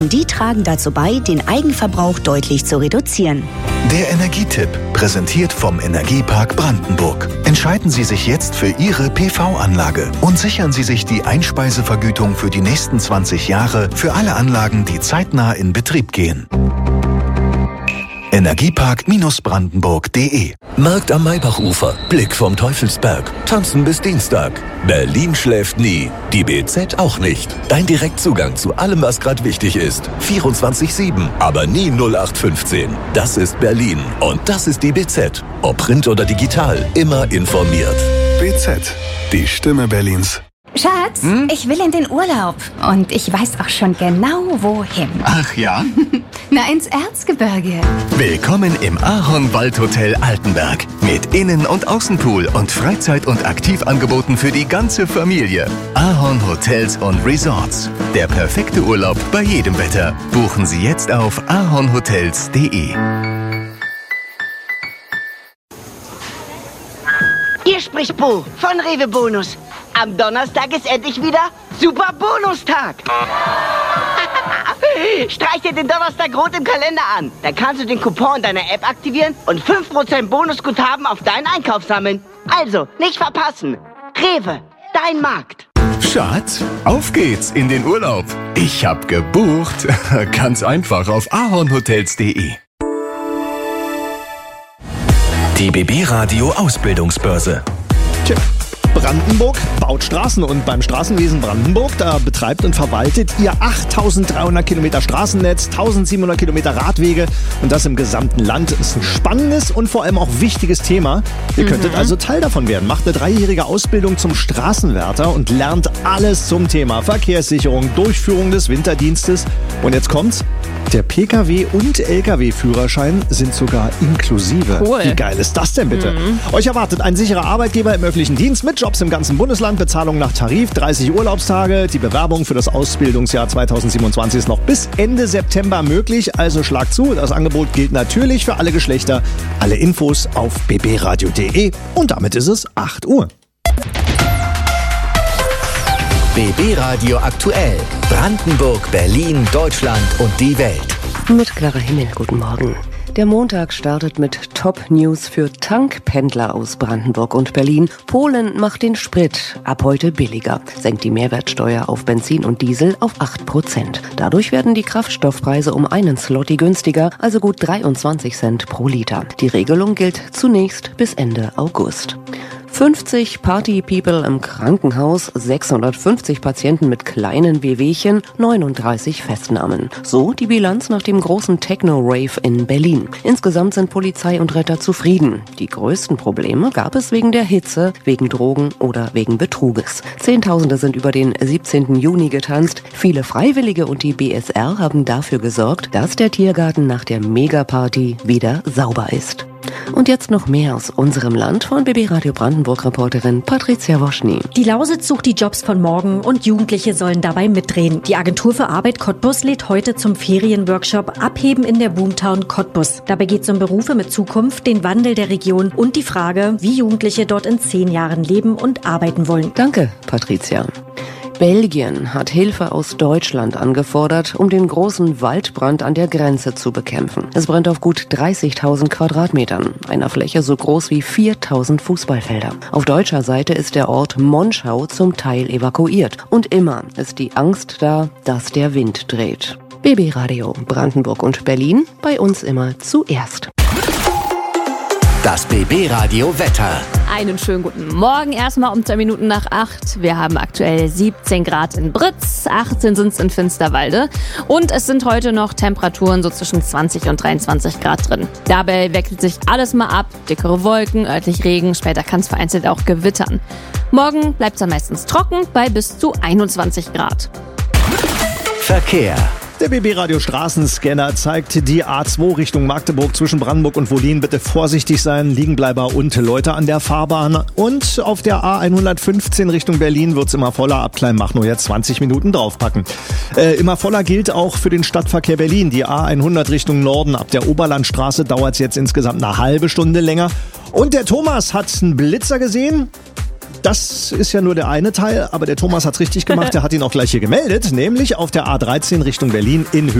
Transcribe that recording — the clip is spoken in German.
Die tragen dazu bei, den Eigenverbrauch deutlich zu reduzieren. Der Energietipp, präsentiert vom Energiepark Brandenburg. Entscheiden Sie sich jetzt für Ihre PV-Anlage und sichern Sie sich die Einspeisevergütung für die nächsten 20 Jahre für alle Anlagen, die zeitnah in Betrieb gehen. Energiepark-brandenburg.de. Markt am Maybachufer, Blick vom Teufelsberg, tanzen bis Dienstag. Berlin schläft nie, die BZ auch nicht. Dein Direktzugang zu allem, was gerade wichtig ist. 24/7, aber nie 0815. Das ist Berlin und das ist die BZ. Ob Print oder digital, immer informiert. BZ, die Stimme Berlins. Schatz, ich will in den Urlaub. Und ich weiß auch schon genau, wohin. Ach ja? Na, ins Erzgebirge. Willkommen im Ahorn-Waldhotel Altenberg. Mit Innen- und Außenpool und Freizeit- und Aktivangeboten für die ganze Familie. Ahorn Hotels und Resorts. Der perfekte Urlaub bei jedem Wetter. Buchen Sie jetzt auf ahornhotels.de. Hier spricht Bo von Rewe Bonus. Am Donnerstag ist endlich wieder Super Bonustag. Streich dir den Donnerstag rot im Kalender an. Dann kannst du den Coupon deiner App aktivieren und 5% Bonusguthaben auf deinen Einkauf sammeln. Also, nicht verpassen. Rewe, dein Markt. Schatz, auf geht's in den Urlaub. Ich hab gebucht. Ganz einfach auf ahornhotels.de. Die BB Radio Ausbildungsbörse. Brandenburg baut Straßen und beim Straßenwesen Brandenburg, da betreibt und verwaltet ihr 8.300 Kilometer Straßennetz, 1.700 Kilometer Radwege und das im gesamten Land. Ist ein spannendes und vor allem auch wichtiges Thema. Ihr könntet also Teil davon werden. Macht eine 3-jährige Ausbildung zum Straßenwärter und lernt alles zum Thema Verkehrssicherung, Durchführung des Winterdienstes. Und jetzt kommt's. Der Pkw- und Lkw-Führerschein sind sogar inklusive. Cool. Wie geil ist das denn bitte? Euch erwartet ein sicherer Arbeitgeber im öffentlichen Dienst mit Jobs im ganzen Bundesland, Bezahlung nach Tarif, 30 Urlaubstage. Die Bewerbung für das Ausbildungsjahr 2027 ist noch bis Ende September möglich, also schlag zu. Das Angebot gilt natürlich für alle Geschlechter. Alle Infos auf bbradio.de und damit ist es 8 Uhr. BB Radio aktuell. Brandenburg, Berlin, Deutschland und die Welt. Mit Clara Himmel, guten Morgen. Der Montag startet mit Top-News für Tankpendler aus Brandenburg und Berlin. Polen macht den Sprit ab heute billiger, senkt die Mehrwertsteuer auf Benzin und Diesel auf 8%. Dadurch werden die Kraftstoffpreise um einen Zloty günstiger, also gut 23 Cent pro Liter. Die Regelung gilt zunächst bis Ende August. 50 Party-People im Krankenhaus, 650 Patienten mit kleinen Wehwehchen, 39 Festnahmen. So die Bilanz nach dem großen Techno-Rave in Berlin. Insgesamt sind Polizei und Retter zufrieden. Die größten Probleme gab es wegen der Hitze, wegen Drogen oder wegen Betruges. Zehntausende sind über den 17. Juni getanzt. Viele Freiwillige und die BSR haben dafür gesorgt, dass der Tiergarten nach der Megaparty wieder sauber ist. Und jetzt noch mehr aus unserem Land von BB Radio Brandenburg-Reporterin Patricia Woschny. Die Lausitz sucht die Jobs von morgen und Jugendliche sollen dabei mitdrehen. Die Agentur für Arbeit Cottbus lädt heute zum Ferienworkshop Abheben in der Boomtown Cottbus. Dabei geht es um Berufe mit Zukunft, den Wandel der Region und die Frage, wie Jugendliche dort in 10 Jahren leben und arbeiten wollen. Danke, Patricia. Belgien hat Hilfe aus Deutschland angefordert, um den großen Waldbrand an der Grenze zu bekämpfen. Es brennt auf gut 30.000 Quadratmetern, einer Fläche so groß wie 4.000 Fußballfelder. Auf deutscher Seite ist der Ort Monschau zum Teil evakuiert. Und immer ist die Angst da, dass der Wind dreht. BB Radio Brandenburg und Berlin, bei uns immer zuerst. Das BB Radio Wetter. Einen schönen guten Morgen. Erstmal um 2 Minuten nach 8. Wir haben aktuell 17 Grad in Britz, 18 sind es in Finsterwalde. Und es sind heute noch Temperaturen so zwischen 20 und 23 Grad drin. Dabei wechselt sich alles mal ab. Dickere Wolken, örtlich Regen, später kann es vereinzelt auch gewittern. Morgen bleibt es dann meistens trocken bei bis zu 21 Grad. Verkehr. Der BB-Radio Straßenscanner zeigt die A2 Richtung Magdeburg zwischen Brandenburg und Wollin. Bitte vorsichtig sein, Liegenbleiber und Leute an der Fahrbahn. Und auf der A115 Richtung Berlin wird's immer voller. Ab Kleinmach nur jetzt 20 Minuten draufpacken. Immer voller gilt auch für den Stadtverkehr Berlin. Die A100 Richtung Norden. Ab der Oberlandstraße dauert's jetzt insgesamt eine halbe Stunde länger. Und der Thomas hat einen Blitzer gesehen. das ist ja nur der eine Teil, aber der Thomas hat's richtig gemacht, der hat ihn auch gleich hier gemeldet, nämlich auf der A13 Richtung Berlin in Höhe